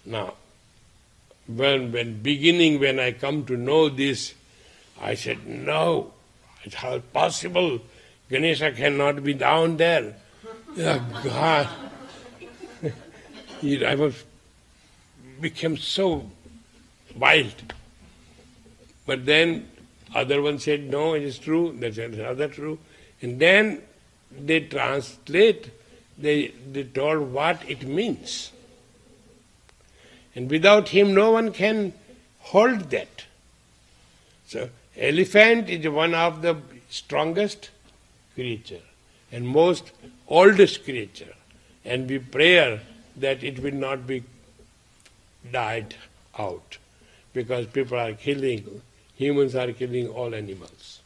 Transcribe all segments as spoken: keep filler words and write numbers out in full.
Now, when, when beginning, when I come to know this, I said, no, it's how possible? Ganesha cannot be down there. Oh, God. I was became so wild. But then other one said, no, it is true, that's another true. And then they translate, they, they told what it means. And without him, no one can hold that. So, elephant is one of the strongest creature and most oldest creature. And we pray that it will not be died out, because people are killing, humans are killing all animals.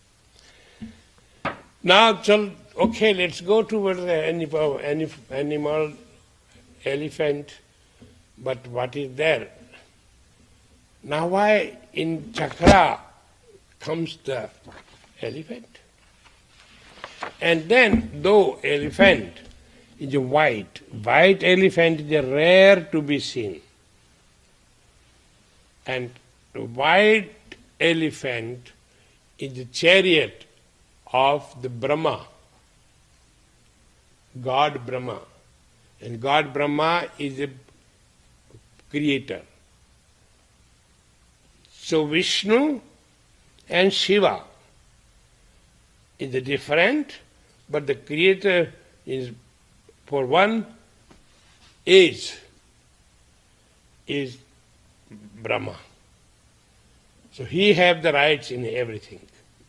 Now, so, okay, let's go towards the animal, animal, elephant, but what is there? Now why in chakra comes the elephant? And then, though elephant is a white, white elephant is a rare to be seen. And the white elephant is the chariot of the Brahma, God Brahma. And God Brahma is a creator. So Vishnu and Shiva is different, but the creator is, for one age, is Brahma. So he have the rights in everything.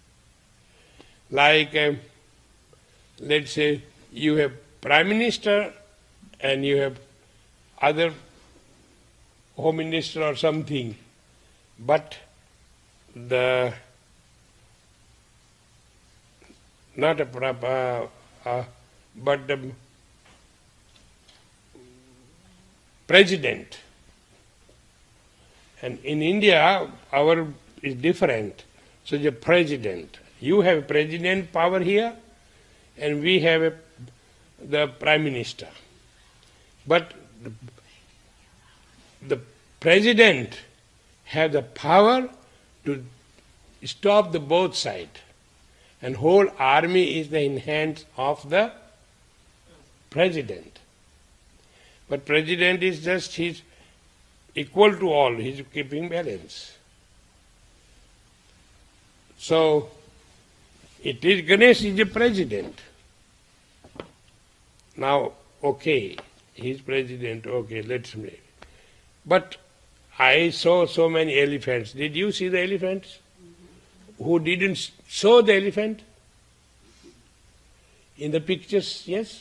Like, um, let's say, you have Prime Minister and you have other Home Minister or something, but the not a uh, uh, but the President. And in India, our is different. So the President. You have President power here, and we have a, the Prime Minister. But the, the President has the power to stop the both sides. And whole army is in hands of the President. But President is just, he's equal to all, he's keeping balance. So, it is Ganesh is the President. Now, okay, he's President, okay, let's make. But I saw so many elephants. Did you see the elephants? Who didn't saw the elephant? In the pictures, yes?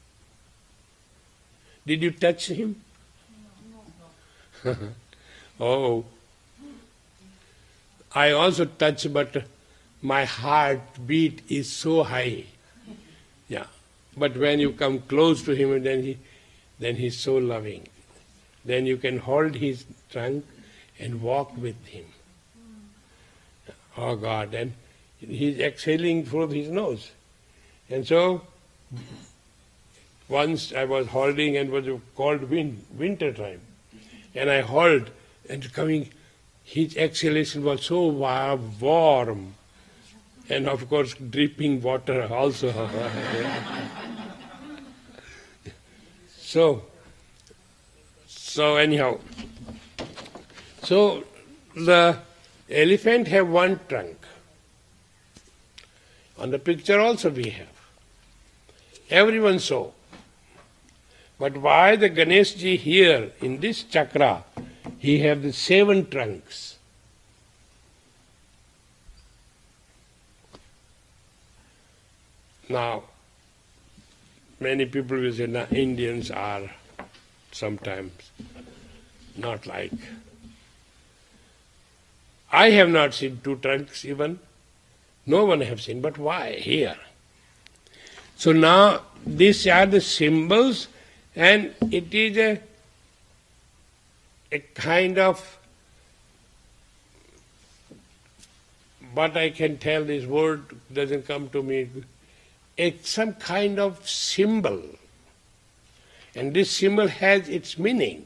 Did you touch him? No. Oh. I also touch, but my heartbeat is so high. Yeah. But when you come close to him, then he then he's so loving. Then you can hold his trunk and walk with him. Oh God, and he's exhaling through his nose. And so, once I was holding, and it was cold wind, winter time, and I held, and coming, his exhalation was so warm, and of course dripping water also. so, so anyhow, so the elephant have one trunk. On the picture also we have. Everyone saw. But why the Ganesh ji here in this chakra, he have the seven trunks. Now, many people will say, nah, Indians are sometimes not like. I have not seen two trunks even. No one have seen, but why here? So now these are the symbols, and it is a, a kind of, but I can tell this word doesn't come to me, it's some kind of symbol. And this symbol has its meaning.